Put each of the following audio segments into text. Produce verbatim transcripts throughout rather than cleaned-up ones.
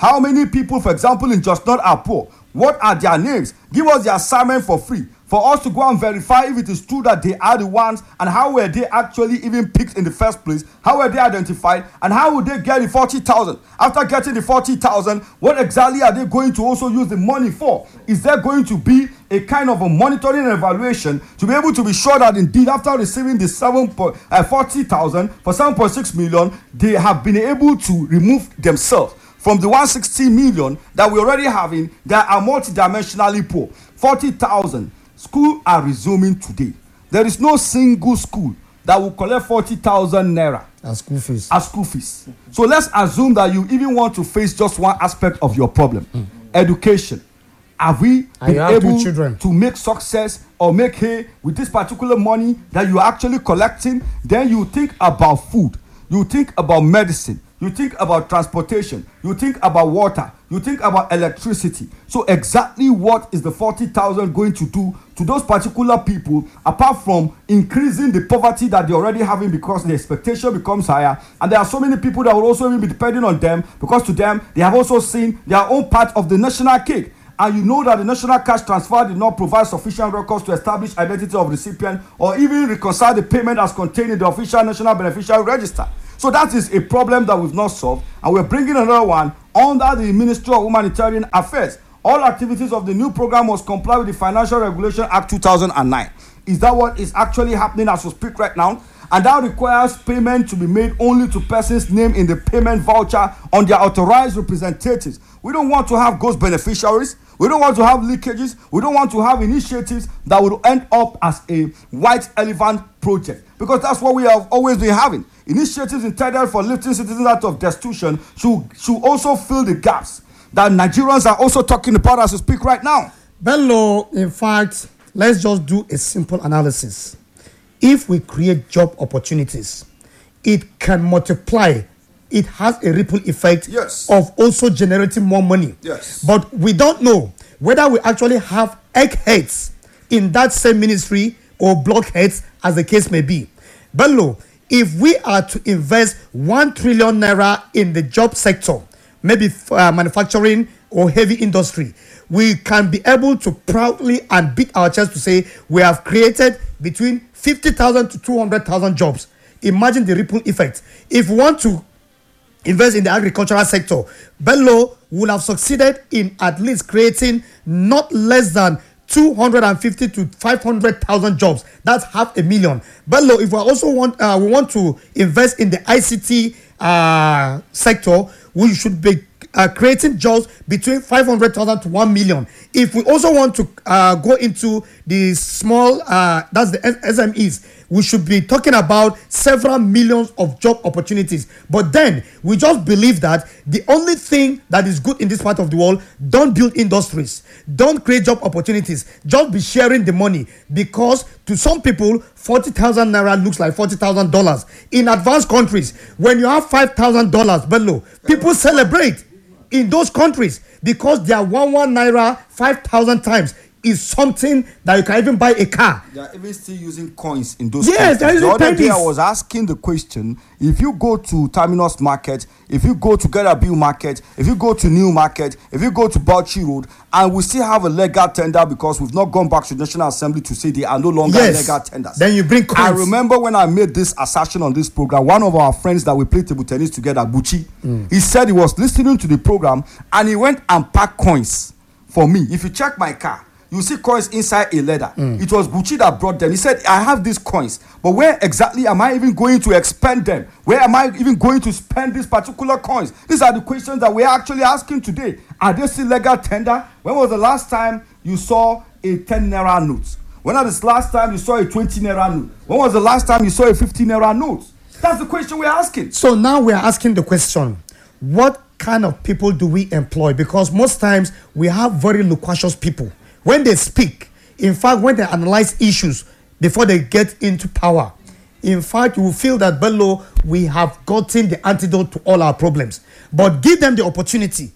How many people, for example, in Just Not are poor? What are their names? Give us the assignment for free for us to go and verify if it is true that they are the ones, and how were they actually even picked in the first place? How were they identified, and how would they get the forty thousand? After getting the forty thousand, what exactly are they going to also use the money for? Is there going to be a kind of a monitoring and evaluation to be able to be sure that indeed after receiving the seven forty thousand for seven point six million, they have been able to remove themselves from the one hundred sixty million that we already having that are multidimensionally poor? forty thousand. Schools are resuming today. There is no single school that will collect forty thousand naira as school fees. As school fees. So let's assume that you even want to face just one aspect of your problem, mm. education. Have we been able to make success or make hay with this particular money that you are actually collecting? Then you think about food, you think about medicine, you think about transportation, you think about water, you think about electricity. So exactly what is the forty thousand going to do to those particular people, apart from increasing the poverty that they're already having because the expectation becomes higher? And there are so many people that will also even be depending on them, because to them, they have also seen their own part of the national cake. And you know that the national cash transfer did not provide sufficient records to establish identity of recipient or even reconcile the payment as contained in the official national beneficiary register. So that is a problem that we've not solved, and we're bringing another one under the Ministry of Humanitarian Affairs. All activities of the new program must comply with the Financial Regulation Act two thousand nine. Is that what is actually happening as we speak right now? And that requires payment to be made only to persons named in the payment voucher on their authorized representatives. We don't want to have ghost beneficiaries. We don't want to have leakages. We don't want to have initiatives that will end up as a white elephant project, because that's what we have always been having. Initiatives intended for lifting citizens out of destitution should, should also fill the gaps that Nigerians are also talking about as we speak right now. Bello, in fact, let's just do a simple analysis. If we create job opportunities, it can multiply. It has a ripple effect yes. of also generating more money. Yes. But we don't know whether we actually have eggheads in that same ministry or blockheads, as the case may be. Bello, if we are to invest one trillion naira in the job sector, maybe uh, manufacturing or heavy industry, we can be able to proudly and beat our chest to say we have created between fifty thousand to two hundred thousand jobs. Imagine the ripple effect. If we want to invest in the agricultural sector, Bello would have succeeded in at least creating not less than two hundred fifty to five hundred thousand jobs. That's half a million. Bello, if we also want uh, we want to invest in the I C T uh, sector, we should be uh, creating jobs between five hundred thousand to one million. If we also want to uh, go into the small, uh, that's the S M Es, we should be talking about several millions of job opportunities. But then we just believe that the only thing that is good in this part of the world, don't build industries, don't create job opportunities, just be sharing the money, because to some people forty thousand naira looks like forty thousand dollars. In advanced countries, when you have five thousand dollars below, people celebrate in those countries because their one one naira five thousand times is something that you can even buy a car. They are even still using coins in those yes, countries. The other day pennies. I was asking the question, if you go to Terminus Market, if you go to Garabiu Market, if you go to New Market, if you go to Bauchi Road, and we still have a legal tender because we've not gone back to the National Assembly to say they are no longer yes. legal tenders. Then you bring coins. I remember when I made this assertion on this program, one of our friends that we played table tennis together, Buchi, mm. he said he was listening to the program and he went and packed coins for me. If you check my car, you see coins inside a leather. Mm. It was Buchi that brought them. He said, I have these coins, but where exactly am I even going to expend them? Where am I even going to spend these particular coins? These are the questions that we're actually asking today. Are they still legal tender? When was the last time you saw a ten naira note? When was the last time you saw a twenty naira note? When was the last time you saw a fifty naira note? That's the question we're asking. So now we're asking the question, what kind of people do we employ? Because most times we have very loquacious people. When they speak, in fact, when they analyze issues before they get into power, in fact, you will feel that, Bello, we have gotten the antidote to all our problems. But give them the opportunity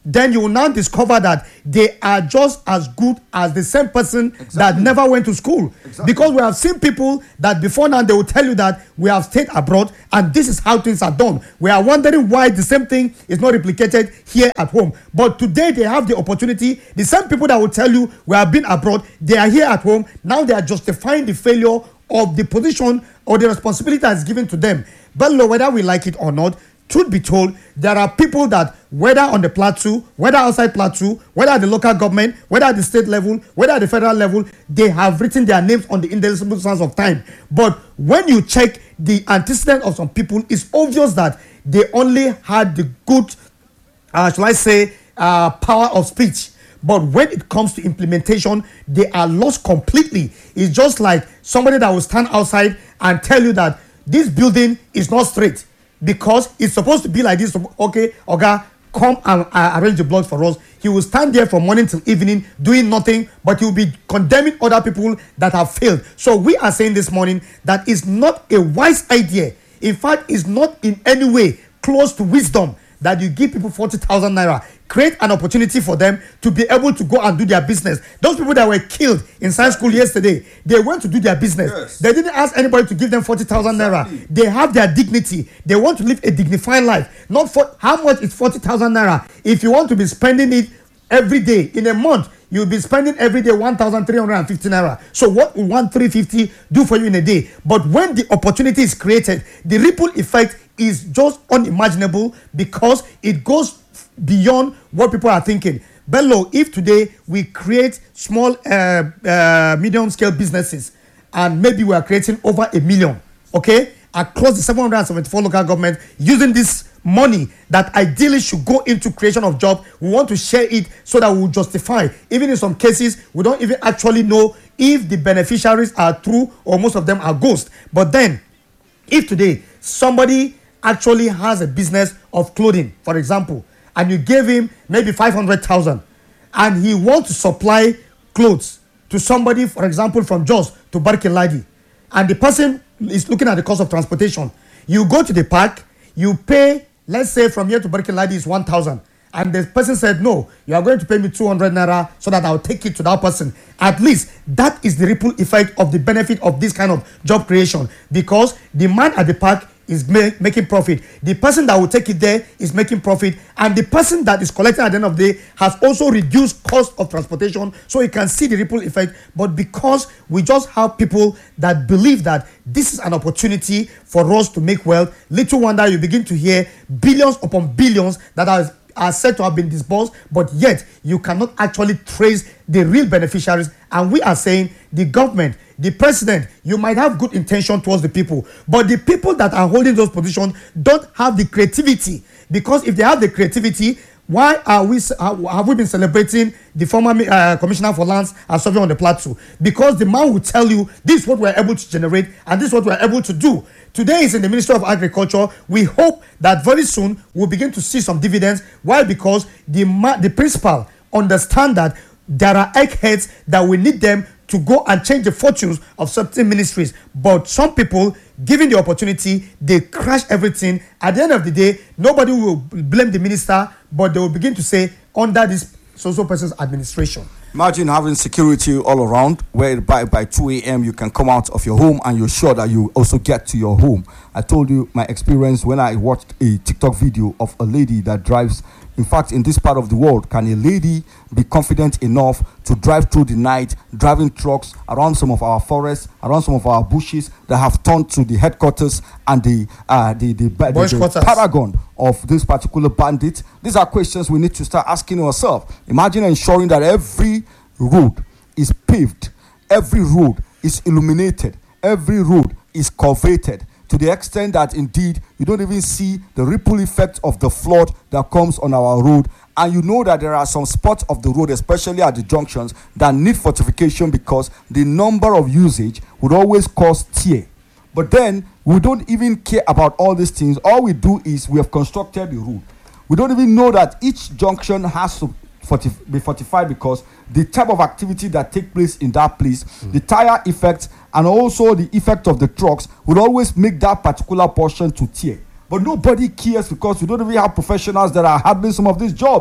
then you will now discover that they are just as good as the same person exactly. that never went to school. Exactly. Because we have seen people that before now they will tell you that we have stayed abroad and this is how things are done. We are wondering why the same thing is not replicated here at home. But today they have the opportunity. The same people that will tell you we have been abroad, they are here at home. Now they are justifying the failure of the position or the responsibility that is given to them. But whether we like it or not, truth be told, there are people that, whether on the plateau, whether outside plateau, whether at the local government, whether at the state level, whether at the federal level, they have written their names on the indelible sands of time. But when you check the antecedent of some people, it's obvious that they only had the good, uh, shall I say, uh, power of speech. But when it comes to implementation, they are lost completely. It's just like somebody that will stand outside and tell you that this building is not straight because it's supposed to be like this. Okay, Oga, come and uh, arrange the blocks for us. He will stand there from morning till evening doing nothing, but he will be condemning other people that have failed. So we are saying this morning that it's not a wise idea. In fact, it's not in any way close to wisdom that you give people forty thousand naira. Create an opportunity for them to be able to go and do their business. Those people that were killed in science school yesterday, they went to do their business. Yes. They didn't ask anybody to give them forty thousand exactly. naira. They have their dignity. They want to live a dignified life. Not for how much is forty thousand naira. If you want to be spending it every day in a month, you'll be spending every day one thousand three hundred fifty naira. So what will one thousand three hundred fifty do for you in a day? But when the opportunity is created, the ripple effect is just unimaginable because it goes beyond what people are thinking. Bello, if today we create small, uh, uh, medium scale businesses and maybe we are creating over a million, okay, across the seven hundred seventy-four local governments using this money that ideally should go into creation of jobs, we want to share it so that we will justify. Even in some cases, we don't even actually know if the beneficiaries are true or most of them are ghosts. But then, if today somebody actually has a business of clothing, for example, and you gave him maybe five hundred thousand and he wants to supply clothes to somebody, for example, from Jos to Barkin-Ladi, and the person is looking at the cost of transportation. You go to the park, you pay, let's say from here to Barkin-Ladi is one thousand, and the person said, no, you are going to pay me two hundred naira so that I'll take it to that person. At least that is the ripple effect of the benefit of this kind of job creation, because the man at the park is make, making profit. The person that will take it there is making profit, and the person that is collecting at the end of the day has also reduced cost of transportation, so you can see the ripple effect. But because we just have people that believe that this is an opportunity for us to make wealth, little wonder you begin to hear billions upon billions that are are said to have been disbursed, but yet you cannot actually trace the real beneficiaries. And we are saying the government, the president, you might have good intention towards the people, but the people that are holding those positions don't have the creativity. Because if they have the creativity, why are we have we been celebrating the former uh, commissioner for lands and survey on the plateau? Because the man will tell you this is what we're able to generate and this is what we're able to do. Today is in the Ministry of Agriculture. We hope that very soon we'll begin to see some dividends. Why? Because the the principal understand that there are eggheads that we need them to go and change the fortunes of certain ministries. But some people, given the opportunity, they crash everything. At the end of the day, nobody will blame the minister, but they will begin to say, under this so-so person's administration. Imagine having security all around, where by, by two a.m. you can come out of your home and you're sure that you also get to your home. I told you my experience when I watched a TikTok video of a lady that drives. In fact, in this part of the world, can a lady be confident enough to drive through the night, driving trucks around some of our forests, around some of our bushes that have turned to the headquarters and the uh, the, the, the, the, the paragon of this particular bandit? These are questions we need to start asking ourselves. Imagine ensuring that every road is paved, every road is illuminated, every road is cultivated, to the extent that indeed you don't even see the ripple effect of the flood that comes on our road. And you know that there are some spots of the road, especially at the junctions, that need fortification because the number of usage would always cause tear. But then we don't even care about all these things. All we do is we have constructed the road. We don't even know that each junction has to fortif- be fortified because the type of activity that take place in that place, mm. the tire effect, and also the effect of the trucks would always make that particular portion to tear. But nobody cares because we don't even have professionals that are handling some of these jobs.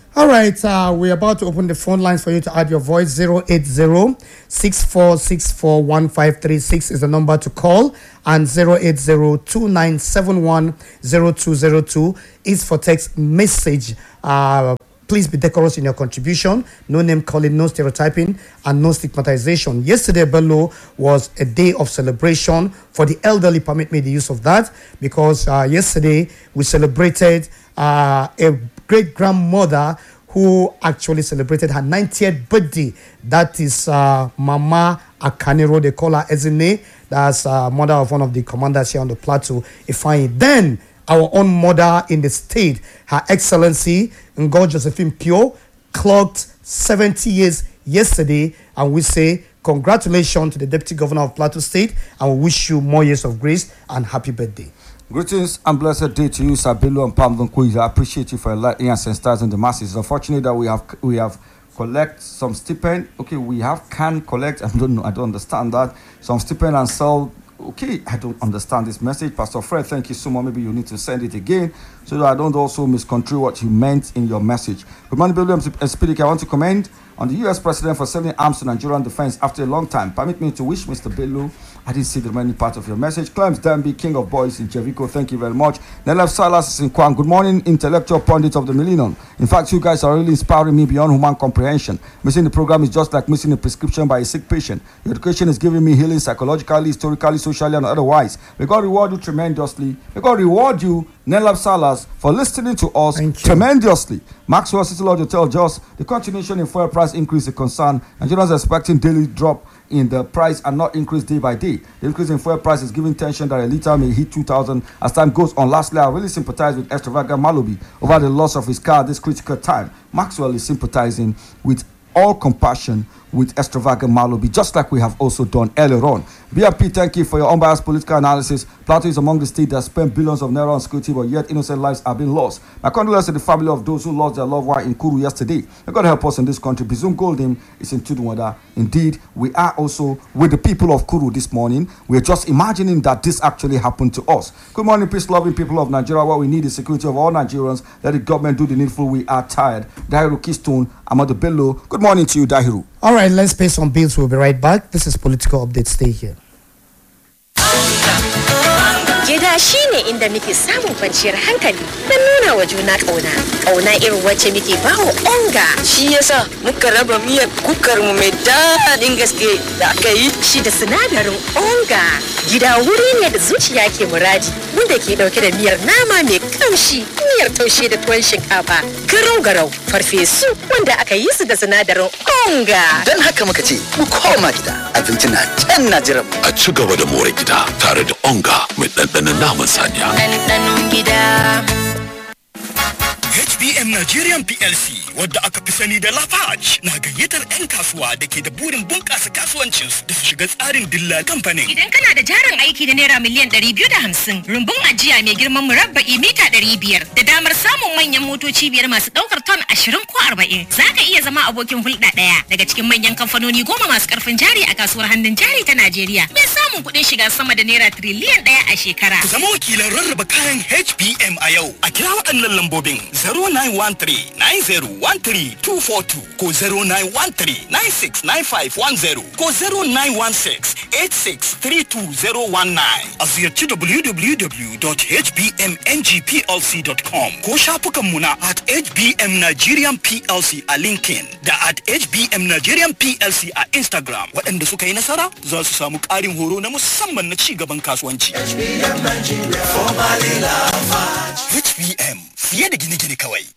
All right, uh, we're about to open the phone lines for you to add your voice. zero eight zero, six four six four, one five three six is the number to call, and zero eight zero, two nine seven one, zero two zero two is for text message. Uh, please be decorous in your contribution. No name calling, no stereotyping, and no stigmatization. Yesterday, Bello, was a day of celebration for the elderly. Permit me the use of that, because uh, yesterday we celebrated uh, a great-grandmother who actually celebrated her ninetieth birthday. That is uh, Mama Akanero, they call her Ezine. That's uh, mother of one of the commanders here on the plateau, Ifeanyi. Then, our own mother in the state, Her Excellency Ngo Josephine Pio, clocked seventy years yesterday, and we say congratulations to the Deputy Governor of Plateau State, and we wish you more years of grace and happy birthday. Greetings and blessed day to you, Sabilo and Pamdon Quiz. I appreciate you for enlightening and sensitizing the masses. It's unfortunate that we have we have collect some stipend. Okay, we have can collect. I don't know. I don't understand that. Some stipend and sell. Okay, I don't understand this message. Pastor Fred, thank you so much. Maybe you need to send it again so that I don't also misconstrue what you meant in your message. Good morning, Bill Williams. I want to commend on the U S president for selling arms to Nigerian defense after a long time. Permit me to wish Mister Bello, I didn't see the remaining part of your message. Clems Demby, King of Boys in Jericho, thank you very much. Nelef Salas is in Kwan. Good morning, intellectual pundits of the millennium. In fact, you guys are really inspiring me beyond human comprehension. Missing the program is just like missing a prescription by a sick patient. Your education is giving me healing psychologically, historically, socially, and otherwise. May God reward you tremendously. May God reward you, Nelef Salas, for listening to us tremendously. Maxwell City Lodge Hotel just the continuation in fuel price increase is concerned. Nigerians are expecting daily drop in the price and not increase day by day. The increase in fuel price is giving tension that a litre may hit two thousand as time goes on. Lastly, I really sympathize with Extravagant Malobi over the loss of his car at this critical time. Maxwell is sympathizing with all compassion with Extravagant Malobi, just like we have also done earlier on. B M P, thank you for your unbiased political analysis. Plateau is among the states that spend billions of naira on security, but yet innocent lives are being lost. My condolences to the family of those who lost their loved one in Kuru yesterday. May God help us in this country. Bizum Golden is in Tudunwada. Indeed, we are also with the people of Kuru this morning. We are just imagining that this actually happened to us. Good morning, peace-loving people of Nigeria. What we need is security of all Nigerians. Let the government do the needful. We are tired. Dahiru Keystone, Amadu Bello. Good morning to you, Dahiru. All right, let's pay some bills. We'll be right back. This is Political Update. Stay here. Gida shi ne inda muke samun kwanciyar hankali don nuna wa juna ƙauna. Ƙauna irin wacce muke bawa onga. Shi yasa muka raba miyar kukar mu mai daɗin gaske da aka yi. Shi da sinadarin onga. Gida wuri ne da zuciya ke muradi, wanda ke ɗauke da miyar nama mai kamshi, miyar taushe da tuwon shinkafa, garau-garau, farfesu wanda aka yi su da sinadarin onga. Don haka muka ce mu koma gida, abinci na can na jiran. A ci gaba da more gida tare da onga mai ɗanɗanon naman saniya. Ɗanɗanon gida. H B M Nigerian P L C, wadda aka fi sani da Lafarge, na gayyatar 'yan kasuwa da ke da burin bunƙasa kasuwancinsu da su shiga tsarin dilla kamfanin. Idan kana da jarin aiki na naira miliyan ɗari biyu da hamsin, rumbun ajiya mai girman murabba'i mita ɗari biyar, da damar samun manyan motoci biyar masu ɗaukar ton ashirin ko arba'in, za ka iya zama abokin hulɗa ɗaya daga cikin manyan kamfanoni goma masu ƙarfin jari a kasuwar hannun jari ta Najeriya, mai samun kuɗin shiga sama da naira tiriliyan ɗaya a shekara. Ku zama wakilan rarraba kayan H B M a yau. A kira waɗannan lambobin zero nine one three nine zero one three two four two ko zero nine one three nine six nine five one zero ko zero nine one six eight six three two zero one nine. A ziyarci w w w dot h b m n g p l c dot com ko shafukanmu na at H B M Nigerian P L C a LinkedIn da at H B M Nigerian P L C a Instagram. Waɗanda suka yi nasara za su samu ƙarin horo na musamman na ci gaban kasuwanci. H B M Nigeria, formerly Lafarge. H B M, fiye da gine-gine kawai.